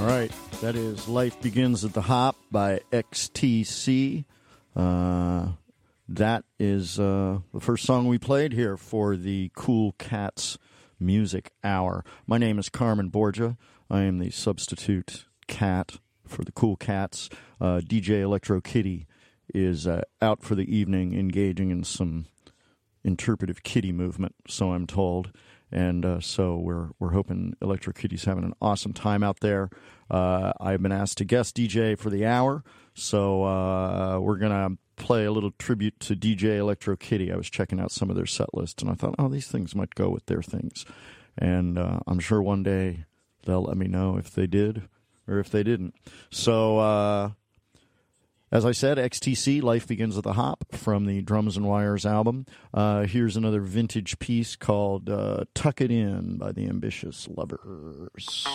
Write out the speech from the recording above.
right, that is Life Begins at the Hop by XTC. That is the first song we played here for the Cool Cats Music Hour. My name is Carmen Borgia. I am the substitute cat for the Cool Cats. DJ Electro Kitty is out for the evening engaging in some interpretive kitty movement, so I'm told. And so we're hoping Electro Kitty's having an awesome time out there. I've been asked to guest DJ for the hour, so we're going to play a little tribute to DJ Electro Kitty. I was checking out some of their set list, and I thought, oh, these things might go with their things. And I'm sure one day they'll let me know if they did or if they didn't. So, as I said, XTC, Life Begins at the Hop, from the Drums and Wires album. Here's another vintage piece called Tuck It In by the Ambitious Lovers.